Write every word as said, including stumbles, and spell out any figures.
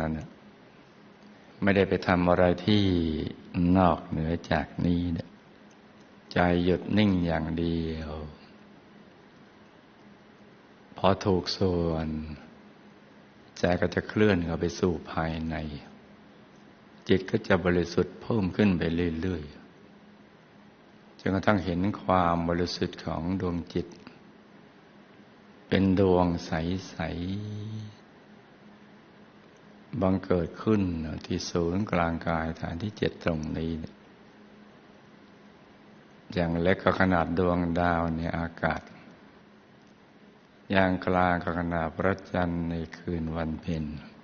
นั้นไม่ได้ไปทำอะไรที่นอกเหนือจากนี้เนี่ยใจหยุดนิ่งอย่างเดียวพอถูกส่วนใจก็จะเคลื่อนเข้าไปสู่ภายในจิตก็จะบริสุทธิ์เพิ่มขึ้นไปเรื่อยๆจนกระทั่งเห็นความบริสุทธิ์ของดวงจิตเป็นดวงใสๆบังเกิดขึ้นที่ศูนย์กลางกายฐานที่เจ็ดตรงนี้อย่างเล็กก็ขนาดดวงดาวในอากาศอย่างกลางก็ขนาดพระจันทร์ในคืนวันเพ็ญ